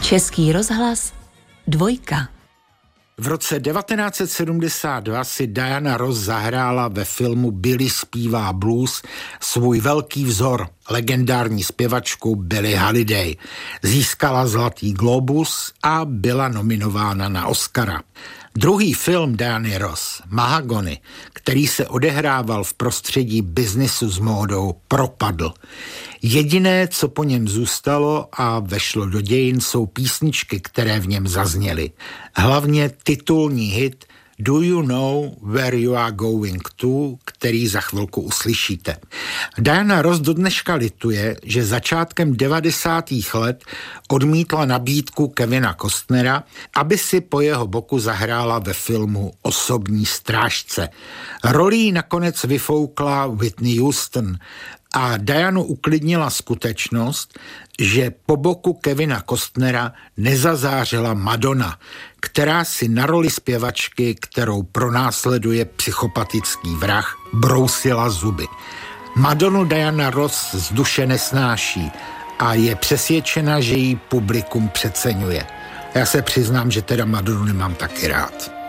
Český rozhlas 2. V roce 1972 si Diana Ross zahrála ve filmu Billy zpívá blues svůj velký vzor, legendární zpěvačku Billie Holiday. Získala Zlatý glóbus a byla nominována na Oscara. Druhý film Diany Ross, Mahagony, který se odehrával v prostředí biznisu s módou, propadl. Jediné, co po něm zůstalo a vešlo do dějin, jsou písničky, které v něm zazněly. Hlavně titulní hit Do You Know Where You Are Going To, který za chvilku uslyšíte. Diana Ross do dneška lituje, že začátkem 90. let odmítla nabídku Kevina Costnera, aby si po jeho boku zahrála ve filmu Osobní strážce. Rolí nakonec vyfoukla Whitney Houston a Dianu uklidnila skutečnost, že po boku Kevina Costnera nezazářila Madonna, která si na roli zpěvačky, kterou pronásleduje psychopatický vrah, brousila zuby. Madonu Diana Ross z duše nesnáší a je přesvědčena, že jí publikum přeceňuje. Já se přiznám, že teda Madonu nemám taky rád.